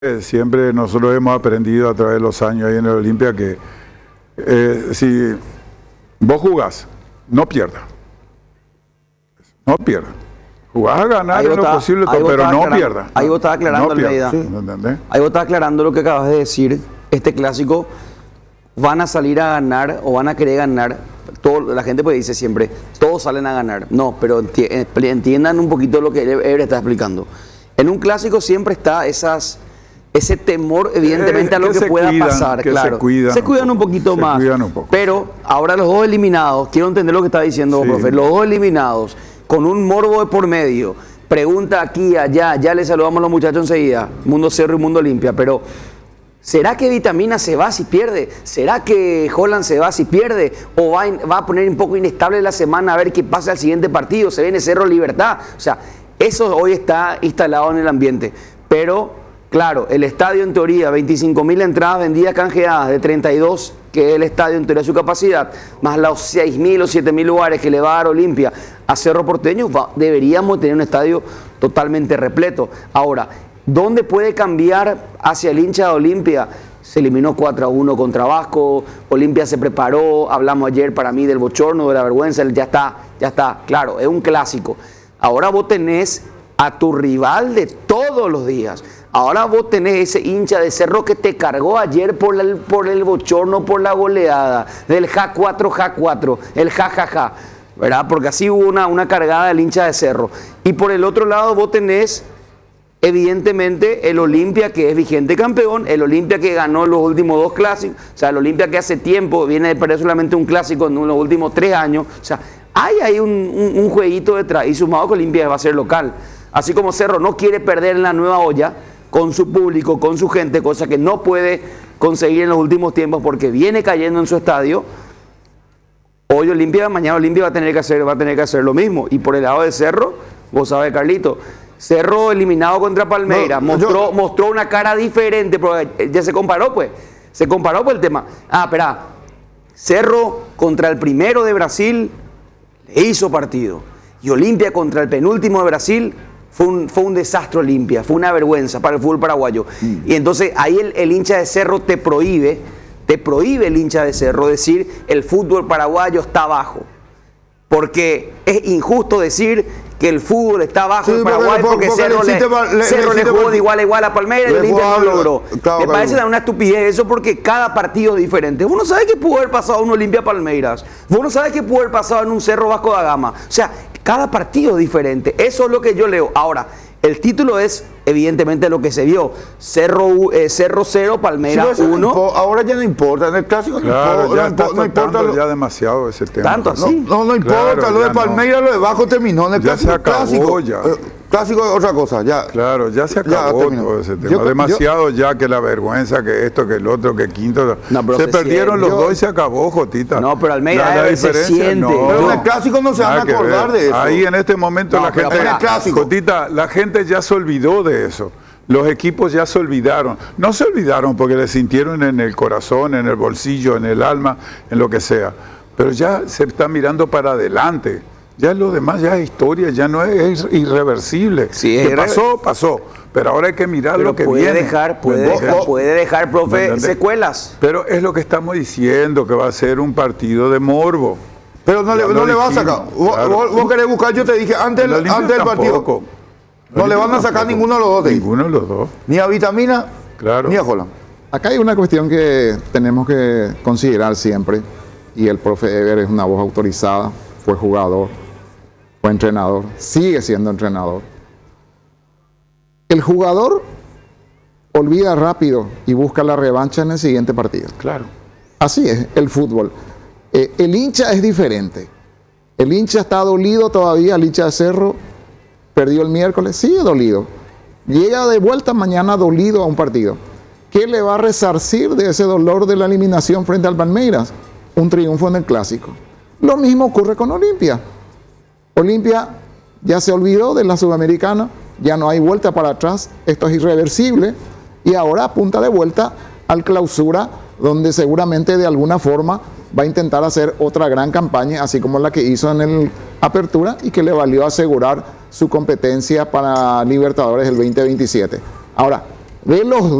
Siempre nosotros hemos aprendido a través de los años ahí en el Olimpia que si vos jugás, no pierdas. No pierdas. Jugás a ganar en lo posible, pero no pierdas. Ahí vos estás aclarando, no Almeida. Sí. ¿Entendés? Ahí vos estás aclarando lo que acabas de decir. Este clásico van a salir a ganar o van a querer ganar. La gente pues dice siempre, todos salen a ganar. No, pero entiendan un poquito lo que Ebre está explicando. En un clásico siempre está ese temor, evidentemente, a lo que pueda pasar, claro. Se cuidan un poquito más. Pero ahora los dos eliminados, quiero entender lo que está diciendo, profe, los dos eliminados, con un morbo de por medio, pregunta aquí, allá, ya le saludamos a los muchachos enseguida, Mundo Cerro y Mundo Olimpia, pero ¿será que Vitamina se va si pierde? ¿Será que Holland se va si pierde? ¿O va a poner un poco inestable la semana a ver qué pasa al siguiente partido? ¿Se viene Cerro Libertad? O sea, eso hoy está instalado en el ambiente, pero claro, el estadio en teoría, 25.000 entradas vendidas canjeadas de 32, que es el estadio en teoría su capacidad, más los 6.000 o 7.000 lugares que le va a dar Olimpia a Cerro Porteño, deberíamos tener un estadio totalmente repleto. Ahora, ¿dónde puede cambiar hacia el hincha de Olimpia? Se eliminó 4-1 contra Vasco, Olimpia se preparó, hablamos ayer para mí del bochorno, de la vergüenza, ya está, claro, es un clásico. Ahora vos tenés a tu rival de todos los días. Ahora vos tenés ese hincha de Cerro que te cargó ayer por el bochorno, por la goleada, del ja4, el jajaja, ¿verdad? Porque así hubo una cargada del hincha de Cerro. Y por el otro lado vos tenés, evidentemente, el Olimpia que es vigente campeón, el Olimpia que ganó los últimos 2 clásicos, o sea, el Olimpia que hace tiempo viene de perder solamente un clásico en los últimos 3 años, o sea, hay ahí un jueguito detrás, y sumado que Olimpia va a ser local. Así como Cerro no quiere perder en la nueva olla, con su público, con su gente, cosa que no puede conseguir en los últimos tiempos porque viene cayendo en su estadio. Hoy Olimpia, mañana Olimpia va a tener que hacer lo mismo. Y por el lado de Cerro, vos sabés, Carlito, Cerro eliminado contra Palmeiras, mostró una cara diferente, porque ya se comparó pues el tema. Espera, Cerro contra el primero de Brasil le hizo partido. Y Olimpia contra el penúltimo de Brasil fue un desastre Olimpia, fue una vergüenza para el fútbol paraguayo. Y entonces ahí el hincha de Cerro te prohíbe el hincha de Cerro decir el fútbol paraguayo está bajo. Porque es injusto decir que el fútbol está bajo en Paraguay porque Cerro le jugó de igual a igual a Palmeiras y el Inter no logró. Me parece una estupidez eso porque cada partido es diferente. Vos no sabés qué pudo haber pasado en un Olimpia Palmeiras. Vos no sabés qué pudo haber pasado en un Cerro Vasco da Gama. O sea, cada partido es diferente. Eso es lo que yo leo. Ahora, el título es evidentemente lo que se vio. Cerro 0, Palmeiras 1. Ahora ya no importa. En el clásico no importa ya demasiado ese tema. Tanto así. No importa. Claro, lo de Palmeiras, lo de Vasco terminó. En el ya se acabó clásico, ya. Clásico es otra cosa. Ya. Claro, ya se acabó todo ese tema. Demasiado ya que la vergüenza, que esto, que el otro, que quinto. Se perdieron los dos y se se Jotita. No, pero Almeida se siente. Pero en el clásico no se van a acordar de eso. Ahí en este momento la gente, Jotita, la gente ya se olvidó de eso. Los equipos ya se olvidaron. No se olvidaron porque le sintieron en el corazón, en el bolsillo, en el alma, en lo que sea. Pero ya se está mirando para adelante. Ya lo demás ya es historia, ya no es irreversible. Sí, pasó. Pero ahora hay que mirar lo que viene. Puede dejar, profe, secuelas. Pero es lo que estamos diciendo, que va a ser un partido de morbo. Pero no le va a sacar. Vos querés buscar, yo te dije antes del partido. No le van a sacar ninguno de los dos. Ninguno de los dos. Ni a Vitamina, ni a Holland. Acá hay una cuestión que tenemos que considerar siempre, y el profe Eber es una voz autorizada, fue jugador, fue entrenador, sigue siendo entrenador. El jugador olvida rápido y busca la revancha en el siguiente partido. Claro. Así es el fútbol. El hincha es diferente. El hincha está dolido todavía, el hincha de Cerro perdió el miércoles, sigue dolido. Llega de vuelta mañana dolido a un partido. ¿Qué le va a resarcir de ese dolor de la eliminación frente al Palmeiras? Un triunfo en el clásico. Lo mismo ocurre con Olimpia. Olimpia ya se olvidó de la Sudamericana, ya no hay vuelta para atrás, esto es irreversible, y ahora apunta de vuelta al Clausura, donde seguramente de alguna forma va a intentar hacer otra gran campaña, así como la que hizo en el Apertura y que le valió asegurar su competencia para Libertadores el 2027. Ahora, de los